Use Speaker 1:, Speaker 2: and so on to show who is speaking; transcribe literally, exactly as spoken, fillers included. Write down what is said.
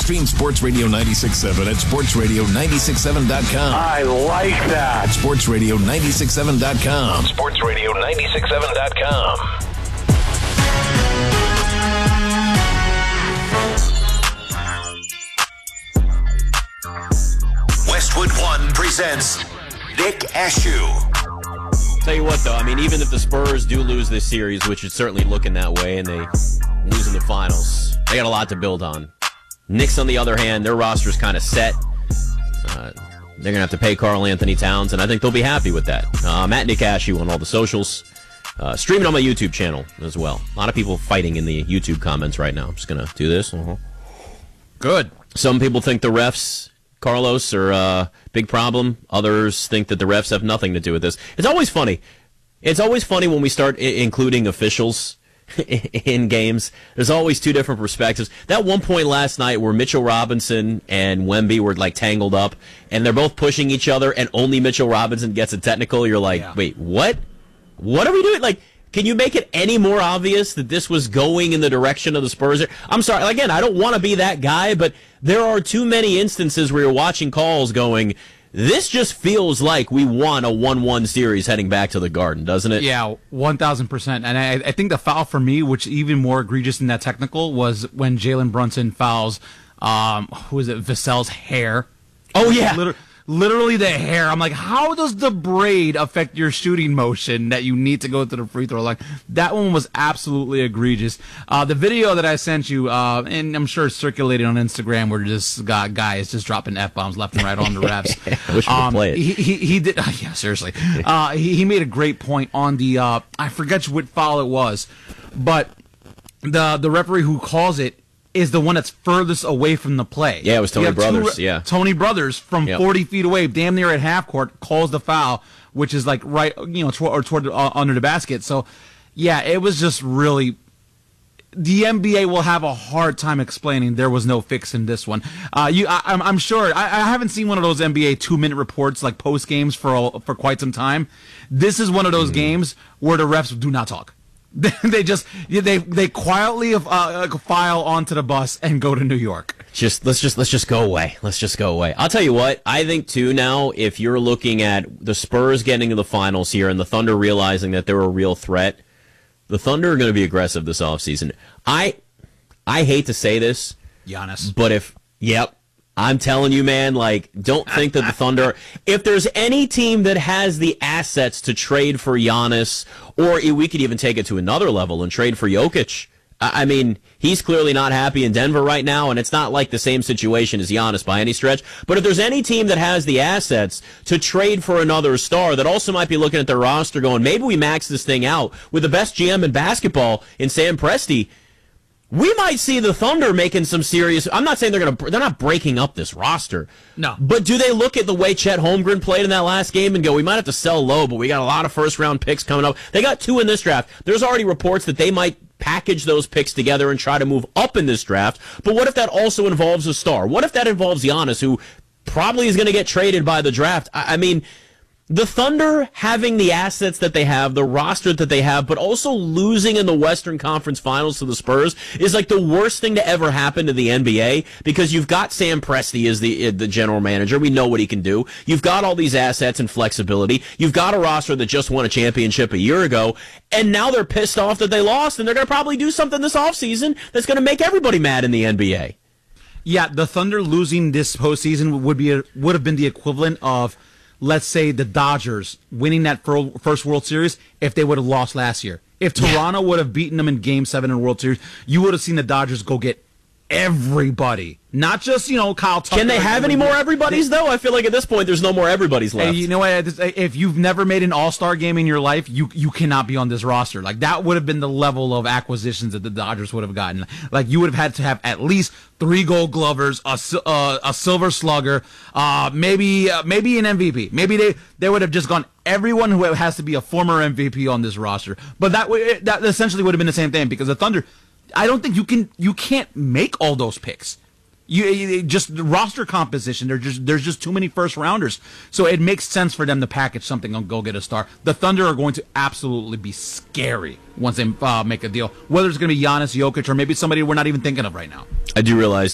Speaker 1: Stream Sports Radio ninety-six point seven at sports radio nine six seven dot com.
Speaker 2: I like that.
Speaker 1: sports radio nine six seven dot com.
Speaker 2: sports radio nine six seven dot com.
Speaker 3: Westwood One presents Nick Ashew.
Speaker 4: Tell you what, though, I mean, even if the Spurs do lose this series, which is certainly looking that way, and they lose in the finals, they got a lot to build on. Knicks, on the other hand, their roster's kind of set. Uh, they're going to have to pay Karl Anthony Towns, and I think they'll be happy with that. Uh, I'm at Nick Ashew on all the socials. Uh, streaming on my YouTube channel as well. A lot of people fighting in the YouTube comments right now. I'm just going to do this. Uh-huh. Good. Some people think the refs, Carlos, are a big problem. Others think that the refs have nothing to do with this. It's always funny. It's always funny when we start I- including officials in games. There's always two different perspectives. That one point last night where Mitchell Robinson and Wemby were like tangled up, and they're both pushing each other, and only Mitchell Robinson gets a technical. You're like, yeah. Wait, what? What are we doing? Like, can you make it any more obvious that this was going in the direction of the Spurs? I'm sorry. Again, I don't want to be that guy, but there are too many instances where you're watching calls going, this just feels like we won a one one series heading back to the Garden, doesn't it?
Speaker 5: Yeah, one thousand percent. And I, I think the foul for me, which even more egregious than that technical, was when Jalen Brunson fouls, um, who is it, Vassell's hair.
Speaker 4: Oh, yeah.
Speaker 5: Literally, literally the hair. I'm like, how does the braid affect your shooting motion that you need to go to the free throw line? That one was absolutely egregious. Uh, the video that I sent you, uh, and I'm sure it's circulating on Instagram, where this guy, guy is just dropping F-bombs left and right on the refs.
Speaker 4: I wish we could
Speaker 5: um,
Speaker 4: play it.
Speaker 5: He, he, he did, yeah, seriously. Uh, he, he made a great point on the, uh, I forget what foul it was, but the the referee who calls it is the one that's furthest away from the play.
Speaker 4: Yeah, it was Tony Brothers,
Speaker 5: two,
Speaker 4: yeah.
Speaker 5: Tony Brothers from
Speaker 4: yep.
Speaker 5: forty feet away, damn near at half court, calls the foul, which is like right, you know, toward, or toward uh, under the basket. So, yeah, it was just really, the N B A will have a hard time explaining there was no fix in this one. Uh, you, I, I'm, I'm sure, I, I haven't seen one of those N B A two-minute reports like post-games for, a, for quite some time. This is one of those mm. games where the refs do not talk. They just they they quietly uh, file onto the bus and go to New York.
Speaker 4: Just let's just let's just go away. Let's just go away. I'll tell you what. I think too now, if you're looking at the Spurs getting to the finals here and the Thunder realizing that they're a real threat, the Thunder are going to be aggressive this offseason. I I hate to say this,
Speaker 5: Giannis,
Speaker 4: but if yep. I'm telling you, man, like, don't think that the Thunder, if there's any team that has the assets to trade for Giannis, or we could even take it to another level and trade for Jokic. I mean, he's clearly not happy in Denver right now, and it's not like the same situation as Giannis by any stretch. But if there's any team that has the assets to trade for another star that also might be looking at their roster going, maybe we max this thing out with the best G M in basketball in Sam Presti, we might see the Thunder making some serious. I'm not saying they're going to. They're not breaking up this roster.
Speaker 5: No.
Speaker 4: But do they look at the way Chet Holmgren played in that last game and go, we might have to sell low, but we got a lot of first round picks coming up. They got two in this draft. There's already reports that they might package those picks together and try to move up in this draft. But what if that also involves a star? What if that involves Giannis, who probably is going to get traded by the draft? I, I mean. The Thunder having the assets that they have, the roster that they have, but also losing in the Western Conference Finals to the Spurs is like the worst thing to ever happen to the N B A, because you've got Sam Presti as the the general manager. We know what he can do. You've got all these assets and flexibility. You've got a roster that just won a championship a year ago, and now they're pissed off that they lost, and they're going to probably do something this offseason that's going to make everybody mad in the N B A.
Speaker 5: Yeah, the Thunder losing this postseason would be a, would have been the equivalent of, let's say, the Dodgers winning that first World Series if they would have lost last year. If Toronto yeah. would have beaten them in Game seven in the World Series, you would have seen the Dodgers go get everybody. Not just, you know, Kyle Tucker.
Speaker 4: Can they have any more everybody's, though? I feel like at this point there's no more everybody's left.
Speaker 5: And you know what? If you've never made an all-star game in your life, you you cannot be on this roster. Like, that would have been the level of acquisitions that the Dodgers would have gotten. Like, you would have had to have at least three Gold Glovers, a, uh, a Silver Slugger, uh, maybe uh, maybe an M V P. Maybe they, they would have just gone everyone who has to be a former M V P on this roster. But that that essentially would have been the same thing, because the Thunder, I don't think you can you can't make all those picks. You, you just the roster composition. There's just there's just too many first rounders. So it makes sense for them to package something and go get a star. The Thunder are going to absolutely be scary once they uh, make a deal. Whether it's going to be Giannis, Jokic, or maybe somebody we're not even thinking of right now.
Speaker 4: I do realize